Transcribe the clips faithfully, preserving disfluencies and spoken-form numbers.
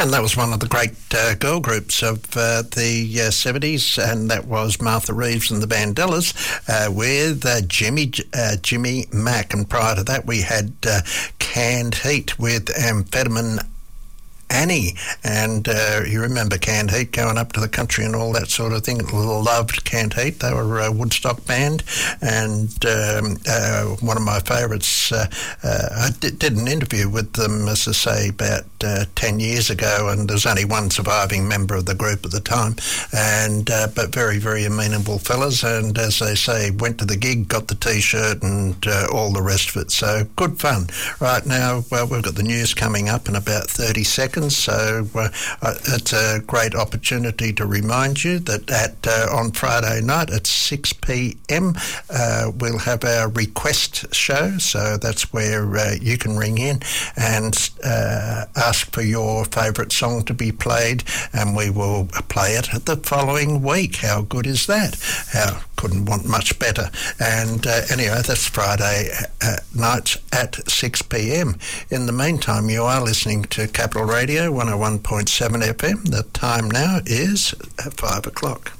And that was one of the great uh, girl groups of uh, the uh, seventies, and that was Martha Reeves and the Vandellas uh, with uh, Jimmy uh, Jimmy Mack. And prior to that, we had uh, Canned Heat with Amphetamine Annie, and uh, you remember Canned Heat going up to the country and all that sort of thing. Loved Canned Heat. They were a Woodstock band, and um, uh, one of my favourites. Uh, uh, I did, did an interview with them, as I say, about uh, ten years ago, and there's only one surviving member of the group at the time, and uh, but very, very amenable fellas, and as they say, went to the gig, got the T-shirt, and uh, all the rest of it. So good fun. Right now, well, we've got the news coming up in about thirty seconds. So uh, it's a great opportunity to remind you that at uh, on Friday night at six p.m. Uh, we'll have our request show. So that's where uh, you can ring in and uh, ask for your favourite song to be played, and we will play it the following week. How good is that? How couldn't want much better. And uh, anyway, that's Friday uh, night at six p.m. In the meantime, you are listening to Capital Radio one oh one point seven F M. The time now is five o'clock.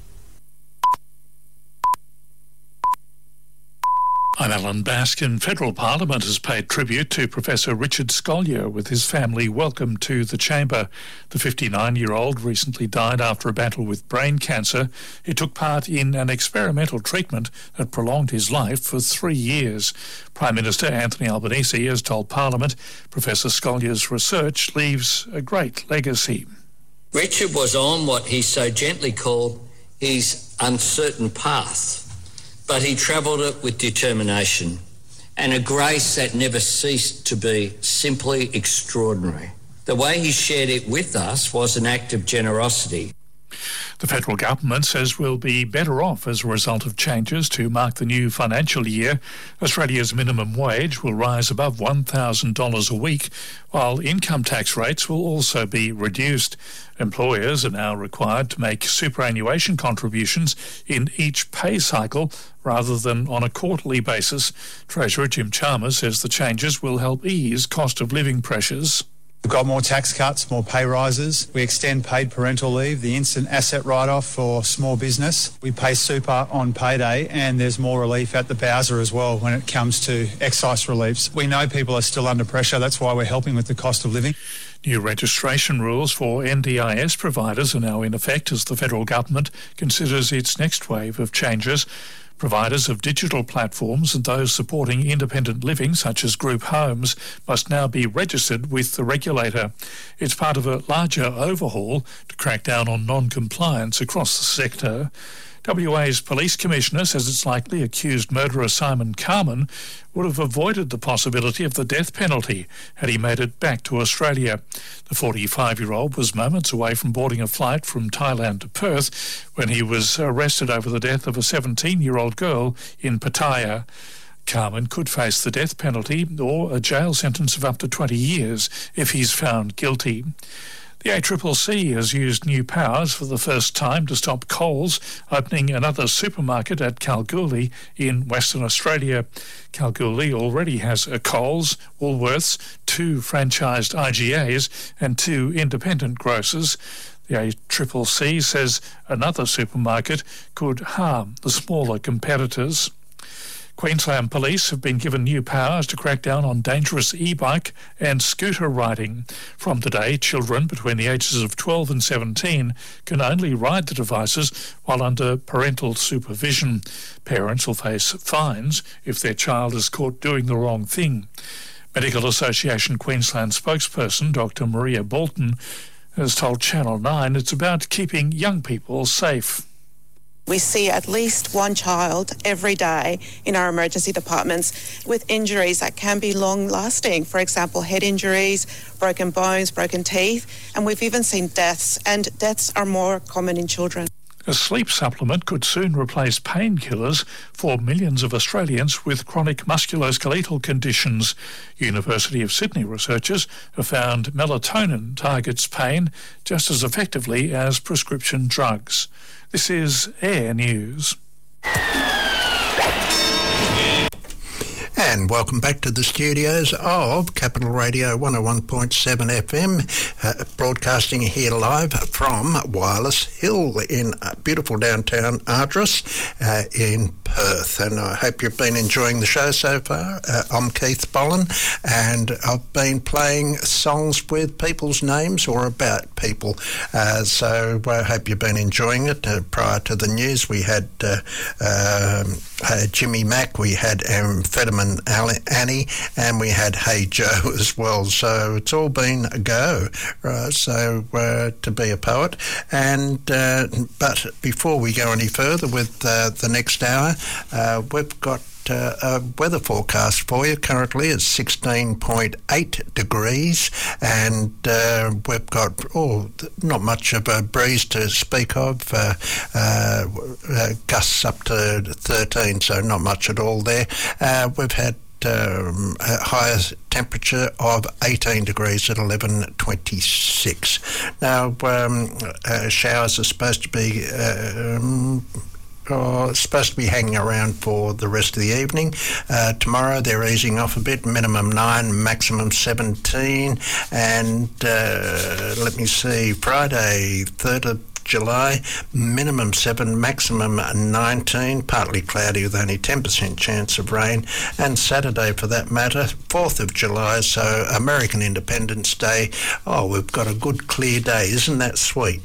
I'm Alan Baskin. Federal Parliament has paid tribute to Professor Richard Scolyer with his family welcome to the chamber. The fifty-nine-year-old recently died after a battle with brain cancer. He took part in an experimental treatment that prolonged his life for three years. Prime Minister Anthony Albanese has told Parliament Professor Scolyer's research leaves a great legacy. Richard was on what he so gently called his uncertain path, but he travelled it with determination and a grace that never ceased to be simply extraordinary. The way he shared it with us was an act of generosity. The federal government says we'll be better off as a result of changes to mark the new financial year. Australia's minimum wage will rise above one thousand dollars a week, while income tax rates will also be reduced. Employers are now required to make superannuation contributions in each pay cycle rather than on a quarterly basis. Treasurer Jim Chalmers says the changes will help ease cost of living pressures. We've got more tax cuts, more pay rises. We extend paid parental leave, the instant asset write-off for small business. We pay super on payday, and there's more relief at the Bowser as well when it comes to excise reliefs. We know people are still under pressure. That's why we're helping with the cost of living. New registration rules for N D I S providers are now in effect as the federal government considers its next wave of changes. Providers of digital platforms and those supporting independent living, such as group homes, must now be registered with the regulator. It's part of a larger overhaul to crack down on non-compliance across the sector. W A's Police Commissioner says it's likely accused murderer Simon Carman would have avoided the possibility of the death penalty had he made it back to Australia. The forty-five-year-old was moments away from boarding a flight from Thailand to Perth when he was arrested over the death of a seventeen-year-old girl in Pattaya. Carman could face the death penalty or a jail sentence of up to twenty years if he's found guilty. The A C C C has used new powers for the first time to stop Coles opening another supermarket at Kalgoorlie in Western Australia. Kalgoorlie already has a Coles, Woolworths, two franchised I G As and two independent grocers. The A C C C says another supermarket could harm the smaller competitors. Queensland Police have been given new powers to crack down on dangerous e-bike and scooter riding. From today, children between the ages of twelve and seventeen can only ride the devices while under parental supervision. Parents will face fines if their child is caught doing the wrong thing. Medical Association Queensland spokesperson Doctor Maria Bolton has told Channel nine it's about keeping young people safe. We see at least one child every day in our emergency departments with injuries that can be long-lasting. For example, head injuries, broken bones, broken teeth, and we've even seen deaths, and deaths are more common in children. A sleep supplement could soon replace painkillers for millions of Australians with chronic musculoskeletal conditions. University of Sydney researchers have found melatonin targets pain just as effectively as prescription drugs. This is Air News. And welcome back to the studios of Capital Radio one oh one point seven F M, uh, broadcasting here live from Wireless Hill in uh, beautiful downtown Ardres uh, in Perth. And I hope you've been enjoying the show so far. Uh, I'm Keith Bollen, and I've been playing songs with people's names or about people. Uh, so I hope you've been enjoying it. Uh, prior to the news, we had uh, uh, uh, Jimmy Mack, we had Amphetamine Annie, and we had Hey Joe as well. So it's all been a go, right? So uh, to be a poet. And uh, but before we go any further with uh, the next hour, uh, we've got Uh, a weather forecast for you. Currently it's sixteen point eight degrees, and uh, we've got oh, not much of a breeze to speak of. Uh, uh, uh, gusts up to thirteen, so not much at all there. Uh, we've had Um, a higher temperature of eighteen degrees at eleven twenty-six. Now, um, uh, showers are supposed to be uh, um, Oh, it's supposed to be hanging around for the rest of the evening. Uh, tomorrow they're easing off a bit, minimum nine, maximum seventeen. And uh, let me see, Friday, third of July, minimum seven, maximum nineteen, partly cloudy with only ten percent chance of rain. And Saturday, for that matter, fourth of July, so American Independence Day. Oh, we've got a good clear day. Isn't that sweet?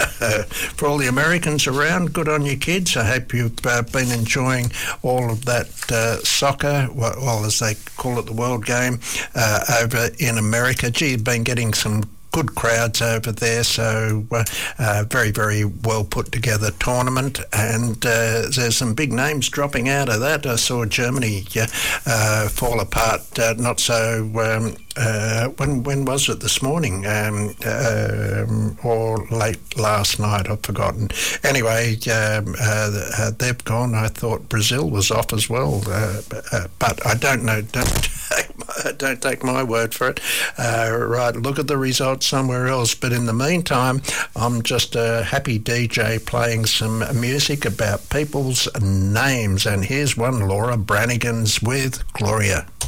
For all the Americans around, good on you, kids. I hope you've uh, been enjoying all of that uh, soccer, well, as they call it, the World Game, uh, over in America. Gee, you've been getting some good crowds over there, so uh, uh, very, very well put together tournament, and uh, there's some big names dropping out of that. I saw Germany uh, uh, fall apart uh, not so um, uh, when when was it this morning um, um, or late last night, I've forgotten. Anyway, um, uh, uh, they've gone. I thought Brazil was off as well, uh, uh, but I don't know. Don't take my, don't take my word for it. Uh, right, look at the results somewhere else. But in the meantime, I'm just a happy D J playing some music about people's names. And here's one, Laura Branigan's with Gloria.